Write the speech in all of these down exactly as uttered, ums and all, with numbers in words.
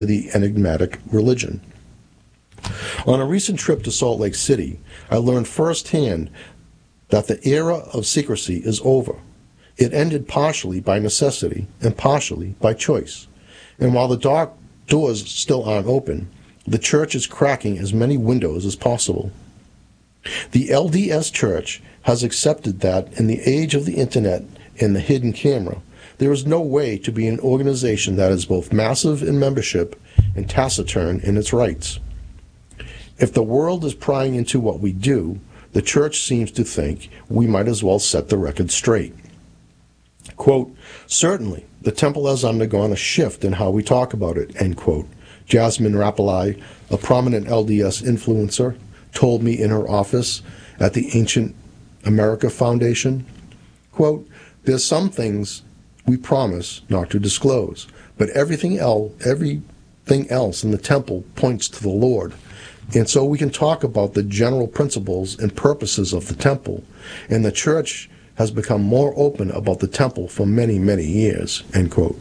the enigmatic religion. On a recent trip to Salt Lake City, I learned firsthand that the era of secrecy is over. It ended partially by necessity and partially by choice. And while the dark doors still aren't open, the church is cracking as many windows as possible. The L D S Church has accepted that in the age of the internet and the hidden camera, there is no way to be an organization that is both massive in membership and taciturn in its rights. If the world is prying into what we do, the church seems to think we might as well set the record straight. Quote, certainly, the temple has undergone a shift in how we talk about it, end quote. Jasmine Rapelye, a prominent L D S influencer, told me in her office at the Ancient America Foundation. Quote, there's some things we promise not to disclose, but everything else, everything else in the temple points to the Lord. And so we can talk about the general principles and purposes of the temple, and the church has become more open about the temple for many, many years, end quote.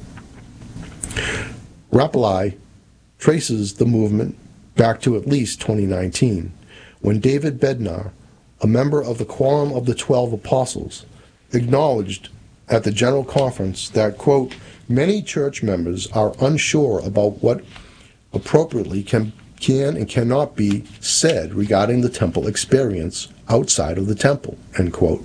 Rapelye traces the movement back to at least twenty nineteen, when David Bednar, a member of the Quorum of the Twelve Apostles, acknowledged at the General Conference that, quote, many church members are unsure about what appropriately can can and cannot be said regarding the temple experience outside of the temple, end quote.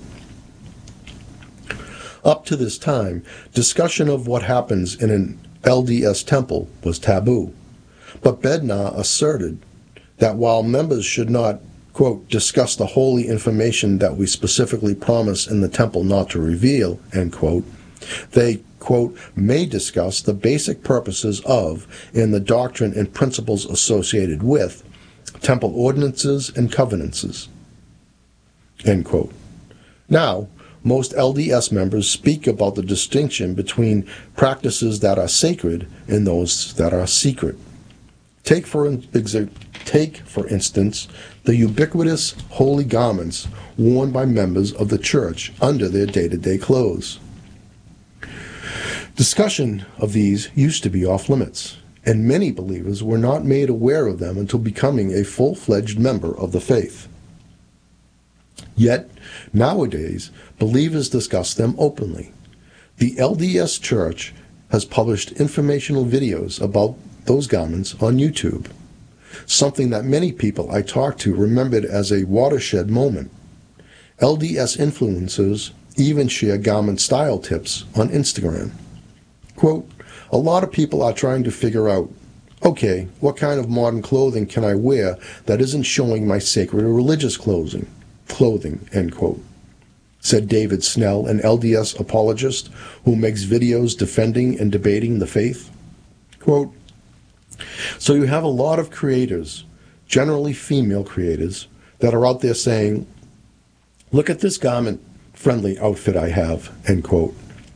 Up to this time, discussion of what happens in an L D S temple was taboo. But Bednar asserted that while members should not, quote, discuss the holy information that we specifically promise in the temple not to reveal, end quote, they, quote, may discuss the basic purposes of and the doctrine and principles associated with temple ordinances and covenances, end quote. Now, most L D S members speak about the distinction between practices that are sacred and those that are secret. Take for, take, for instance, the ubiquitous holy garments worn by members of the church under their day-to-day clothes. Discussion of these used to be off limits, and many believers were not made aware of them until becoming a full-fledged member of the faith. Yet, nowadays, believers discuss them openly. The L D S Church has published informational videos about those garments on YouTube, something that many people I talked to remembered as a watershed moment. L D S influencers even share garment style tips on Instagram. Quote, a lot of people are trying to figure out, okay, what kind of modern clothing can I wear that isn't showing my sacred or religious clothing, clothing, end quote, said David Snell, an L D S apologist who makes videos defending and debating the faith. Quote, so you have a lot of creators, generally female creators, that are out there saying, look at this garment-friendly outfit I have, end quote.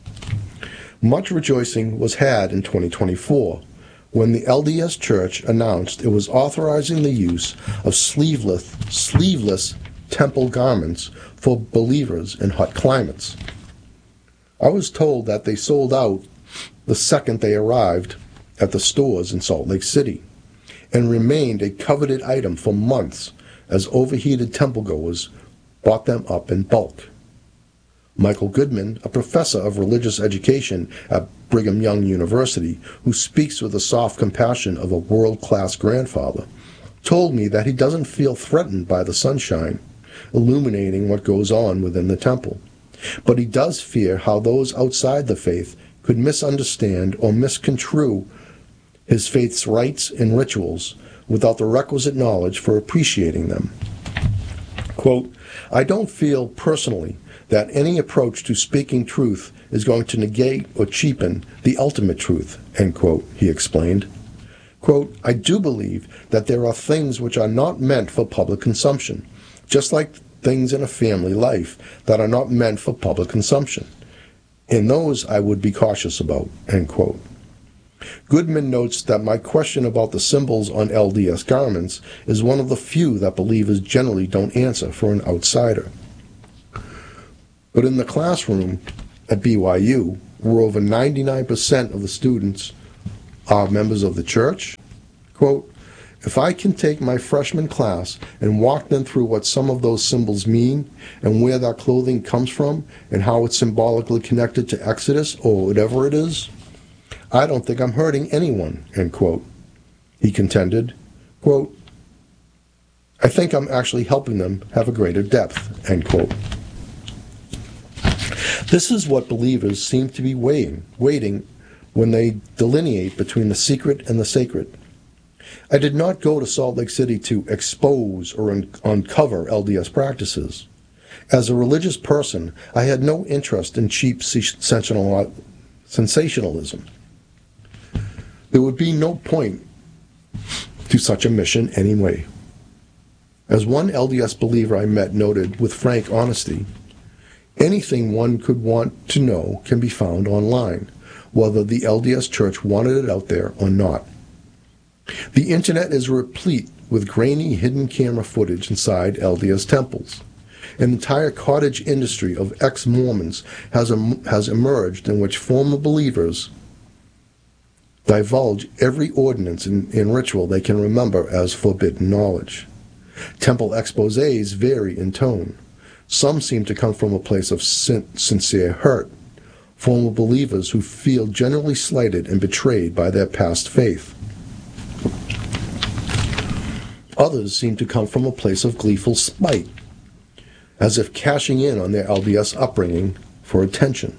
Much rejoicing was had in twenty twenty-four when the L D S Church announced it was authorizing the use of sleeveless, sleeveless temple garments for believers in hot climates. I was told that they sold out the second they arrived at the stores in Salt Lake City, and remained a coveted item for months as overheated temple-goers bought them up in bulk. Michael Goodman, a professor of religious education at Brigham Young University, who speaks with the soft compassion of a world-class grandfather, told me that he doesn't feel threatened by the sunshine, illuminating what goes on within the temple, but he does fear how those outside the faith could misunderstand or misconstrue his faith's rites and rituals without the requisite knowledge for appreciating them. Quote, I don't feel personally that any approach to speaking truth is going to negate or cheapen the ultimate truth, end quote, he explained. Quote, I do believe that there are things which are not meant for public consumption, just like things in a family life that are not meant for public consumption. And those I would be cautious about, end quote. Goodman notes that my question about the symbols on L D S garments is one of the few that believers generally don't answer for an outsider. But in the classroom at B Y U, where over ninety-nine percent of the students are members of the church? Quote, if I can take my freshman class and walk them through what some of those symbols mean and where that clothing comes from and how it's symbolically connected to Exodus or whatever it is, I don't think I'm hurting anyone, end quote. He contended, quote, I think I'm actually helping them have a greater depth, end quote. This is what believers seem to be waiting, waiting when they delineate between the secret and the sacred. I did not go to Salt Lake City to expose or un- uncover L D S practices. As a religious person, I had no interest in cheap sensational- sensationalism. There would be no point to such a mission anyway. As one L D S believer I met noted with frank honesty, anything one could want to know can be found online, whether the L D S Church wanted it out there or not. The internet is replete with grainy hidden camera footage inside L D S temples. An entire cottage industry of ex-Mormons has, em- has emerged in which former believers divulge every ordinance and, and ritual they can remember as forbidden knowledge. Temple exposés vary in tone. Some seem to come from a place of sin- sincere hurt, former believers who feel generally slighted and betrayed by their past faith. Others seem to come from a place of gleeful spite, as if cashing in on their L D S upbringing for attention.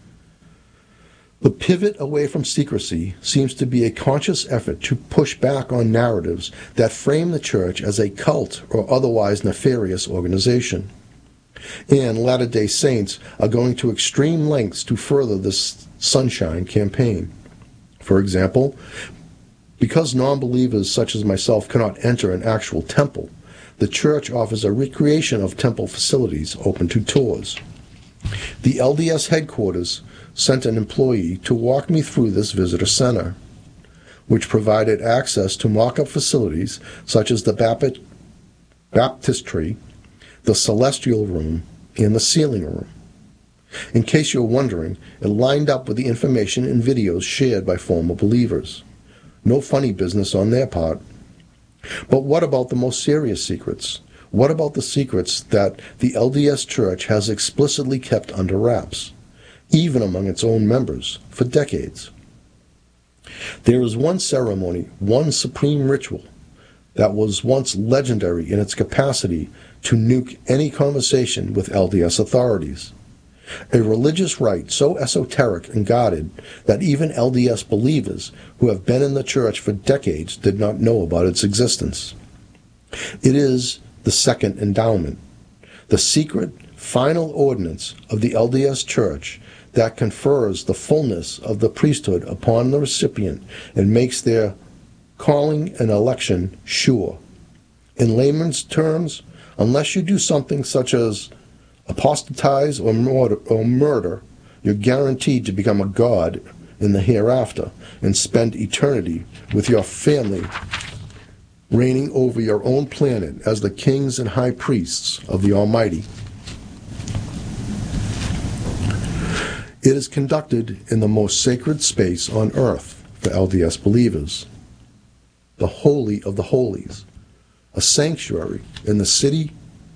The pivot away from secrecy seems to be a conscious effort to push back on narratives that frame the church as a cult or otherwise nefarious organization. And Latter-day Saints are going to extreme lengths to further this sunshine campaign. For example, because non-believers such as myself cannot enter an actual temple, the church offers a recreation of temple facilities open to tours. The L D S headquarters sent an employee to walk me through this visitor center, which provided access to mock-up facilities such as the baptistry, the celestial room, and the sealing room. In case you're wondering, it lined up with the information and videos shared by former believers. No funny business on their part. But what about the most serious secrets? What about the secrets that the L D S Church has explicitly kept under wraps, even among its own members, for decades? There is one ceremony, one supreme ritual, that was once legendary in its capacity to nuke any conversation with L D S authorities. A religious rite so esoteric and guarded that even L D S believers who have been in the church for decades did not know about its existence. It is the second endowment, the secret final ordinance of the L D S Church that confers the fullness of the priesthood upon the recipient and makes their calling and election sure. In layman's terms, unless you do something such as apostatize or murder, or murder, you're guaranteed to become a god in the hereafter and spend eternity with your family, reigning over your own planet as the kings and high priests of the Almighty. It is conducted in the most sacred space on earth for L D S believers, the Holy of the Holies, a sanctuary in the city,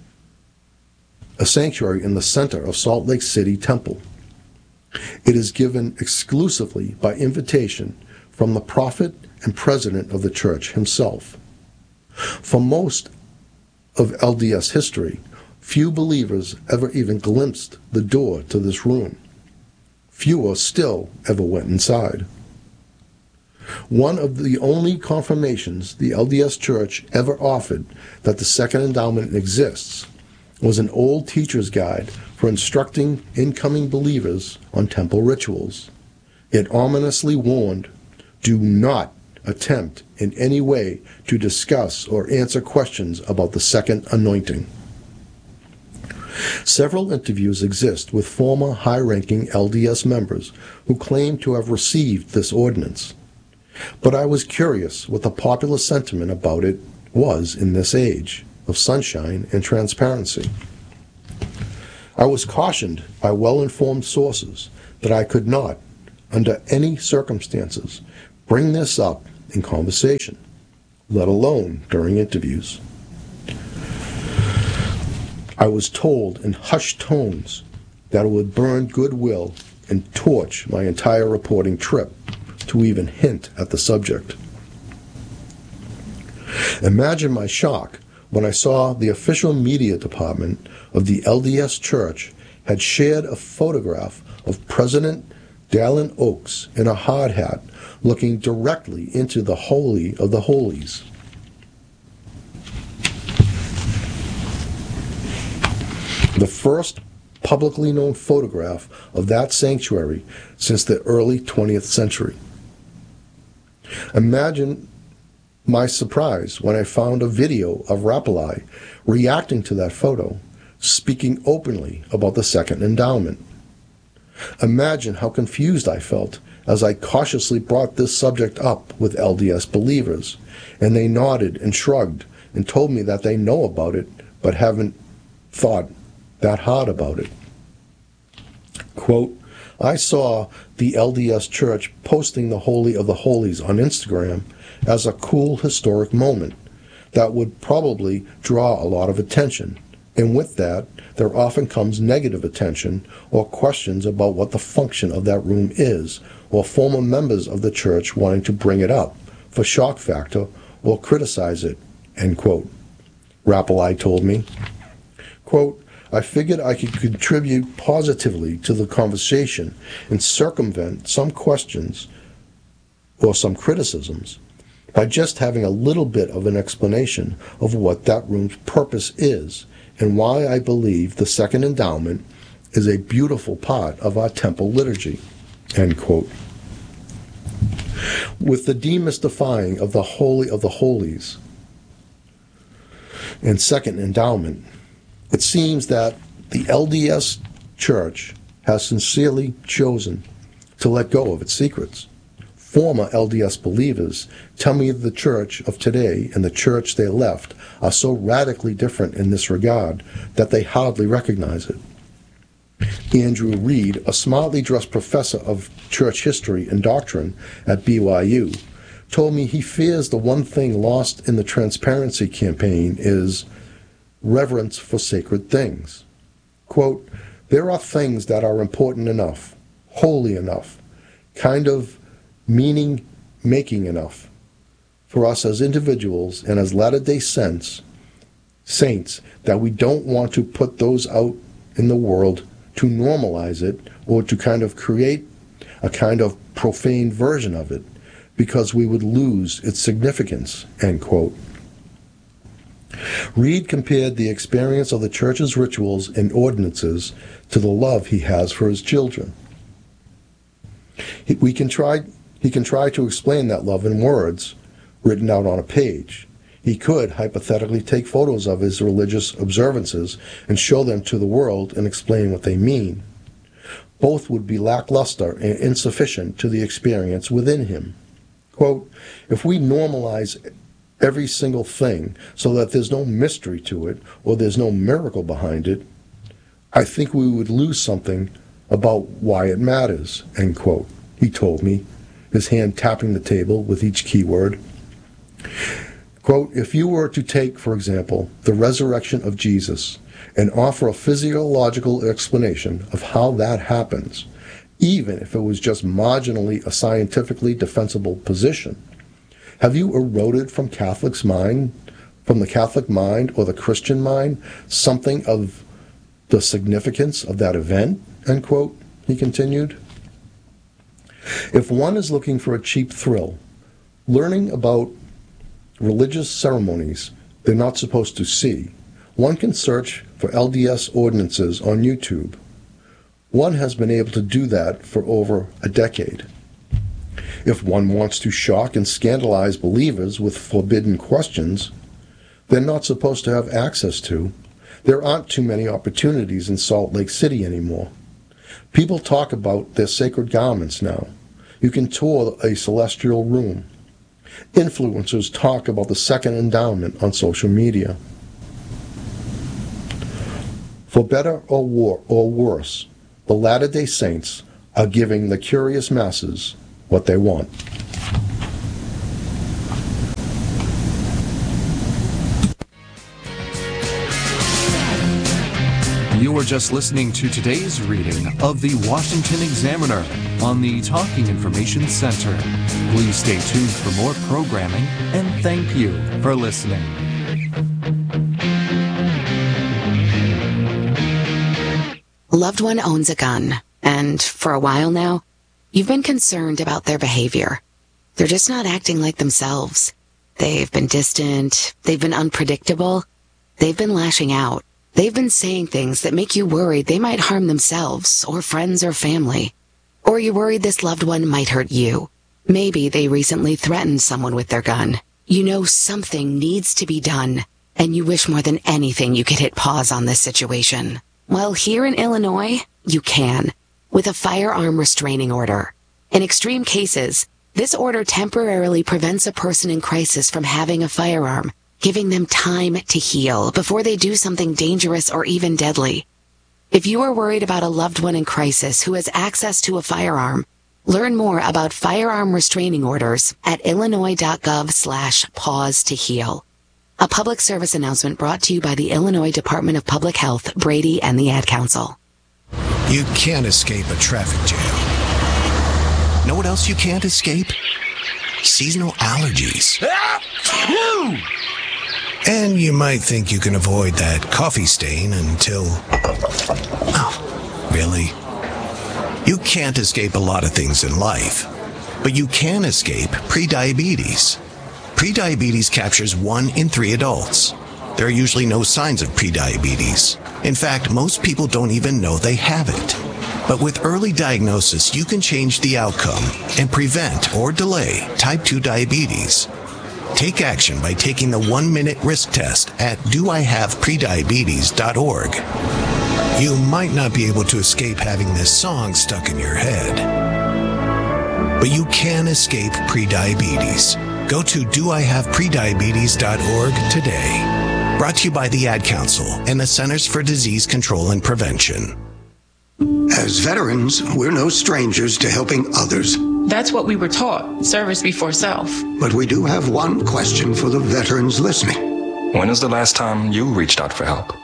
a sanctuary in the center of Salt Lake City Temple. It is given exclusively by invitation from the prophet and president of the church himself. For most of L D S history, few believers ever even glimpsed the door to this room. Fewer still ever went inside. One of the only confirmations the L D S Church ever offered that the Second Endowment exists was an old teacher's guide for instructing incoming believers on temple rituals. It ominously warned, do not attempt in any way to discuss or answer questions about the second anointing. Several interviews exist with former high-ranking L D S members who claim to have received this ordinance. But I was curious what the popular sentiment about it was in this age of sunshine and transparency. I was cautioned by well-informed sources that I could not, under any circumstances, bring this up in conversation, let alone during interviews. I was told in hushed tones that it would burn goodwill and torch my entire reporting trip to even hint at the subject. Imagine my shock when I saw the official media department of the L D S Church had shared a photograph of President Dallin Oaks in a hard hat looking directly into the Holy of the Holies. The first publicly known photograph of that sanctuary since the early twentieth century. Imagine my surprise when I found a video of Rapelye reacting to that photo, speaking openly about the second endowment. Imagine how confused I felt as I cautiously brought this subject up with L D S believers, and they nodded and shrugged and told me that they know about it but haven't thought that hard about it. Quote, I saw the L D S Church posting the Holy of the Holies on Instagram as a cool historic moment that would probably draw a lot of attention. And with that, there often comes negative attention or questions about what the function of that room is, or former members of the church wanting to bring it up for shock factor or criticize it, end quote. Rapelye told me, quote, I figured I could contribute positively to the conversation and circumvent some questions or some criticisms by just having a little bit of an explanation of what that room's purpose is and why I believe the second endowment is a beautiful part of our temple liturgy, end quote. With the demystifying of the Holy of the Holies and second endowment, it seems that the L D S Church has sincerely chosen to let go of its secrets. Former L D S believers tell me the church of today and the church they left are so radically different in this regard that they hardly recognize it. Andrew Reed, a smartly dressed professor of church history and doctrine at B Y U, told me he fears the one thing lost in the transparency campaign is reverence for sacred things. Quote, there are things that are important enough, holy enough, kind of meaning-making enough for us as individuals and as Latter-day Saints, saints that we don't want to put those out in the world to normalize it or to kind of create a kind of profane version of it because we would lose its significance, end quote. Reed compared the experience of the church's rituals and ordinances to the love he has for his children. He, we can try, he can try to explain that love in words written out on a page. He could hypothetically take photos of his religious observances and show them to the world and explain what they mean. Both would be lackluster and insufficient to the experience within him. Quote, if we normalize every single thing so that there's no mystery to it or there's no miracle behind it, I think we would lose something about why it matters, end quote, he told me, his hand tapping the table with each keyword. Quote, if you were to take, for example, the resurrection of Jesus and offer a physiological explanation of how that happens, even if it was just marginally a scientifically defensible position, have you eroded from Catholic's mind, from the Catholic mind or the Christian mind, something of the significance of that event, end quote, he continued. If one is looking for a cheap thrill, learning about religious ceremonies they're not supposed to see, one can search for L D S ordinances on YouTube. One has been able to do that for over a decade. If one wants to shock and scandalize believers with forbidden questions they're not supposed to have access to, there aren't too many opportunities in Salt Lake City anymore. People talk about their sacred garments now. You can tour a celestial room. Influencers talk about the second endowment on social media. For better or, war, or worse, the Latter-day Saints are giving the curious masses what they want. You were just listening to today's reading of the Washington Examiner on the Talking Information Center. Please stay tuned for more programming, and thank you for listening. A loved one owns a gun, and for a while now, you've been concerned about their behavior. They're just not acting like themselves. They've been distant, they've been unpredictable, they've been lashing out. They've been saying things that make you worried they might harm themselves, or friends or family. Or you're worried this loved one might hurt you. Maybe they recently threatened someone with their gun. You know something needs to be done, and you wish more than anything you could hit pause on this situation. Well, here in Illinois, you can, with a firearm restraining order. In extreme cases, this order temporarily prevents a person in crisis from having a firearm, giving them time to heal before they do something dangerous or even deadly. If you are worried about a loved one in crisis who has access to a firearm, learn more about firearm restraining orders at illinois.gov slash pause to heal. A public service announcement brought to you by the Illinois Department of Public Health, Brady, and the Ad Council. You can't escape a traffic jam. Know what else you can't escape? Seasonal allergies. And you might think you can avoid that coffee stain until... Oh, really? You can't escape a lot of things in life, but you can escape prediabetes. Prediabetes captures one in three adults. There are usually no signs of prediabetes. In fact, most people don't even know they have it. But with early diagnosis, you can change the outcome and prevent or delay type two diabetes. Take action by taking the one-minute risk test at do I have prediabetes dot org. You might not be able to escape having this song stuck in your head, but you can escape prediabetes. Go to do I have prediabetes dot org today. Brought to you by the Ad Council and the Centers for Disease Control and Prevention. As veterans, we're no strangers to helping others. That's what we were taught, service before self. But we do have one question for the veterans listening. When was the last time you reached out for help?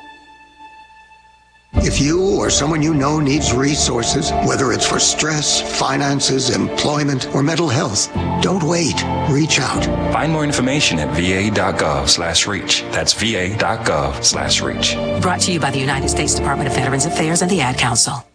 If you or someone you know needs resources, whether it's for stress, finances, employment, or mental health, don't wait. Reach out. Find more information at va.gov slash reach. That's va.gov slash reach. Brought to you by the United States Department of Veterans Affairs and the Ad Council.